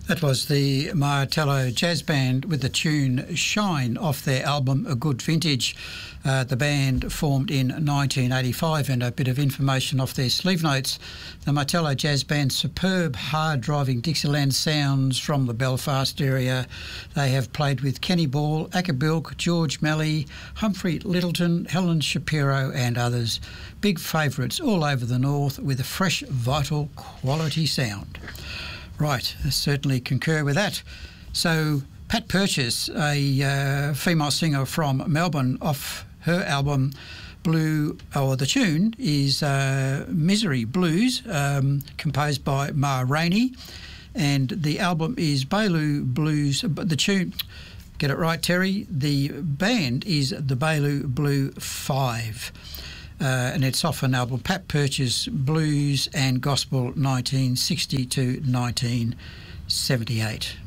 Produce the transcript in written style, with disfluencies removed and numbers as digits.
That was the Martello Jazz Band with the tune Shine off their album A Good Vintage. The band formed in 1985, and a bit of information off their sleeve notes. The Martello Jazz Band's superb, hard-driving Dixieland sounds from the Belfast area. They have played with Kenny Ball, Acker Bilk, George Malley, Humphrey Littleton, Helen Shapiro and others. Big favourites all over the north with a fresh, vital, quality sound. Right, I certainly concur with that. So Pat Purchase, a female singer from Melbourne, off her album the tune is Misery Blues, composed by Ma Rainey, and the album is Bailu Blues, but the tune, get it right Terry, the band is the Bailu Blue 5. And it's off an album, Pat Purchase Blues and Gospel 1960 to 1978.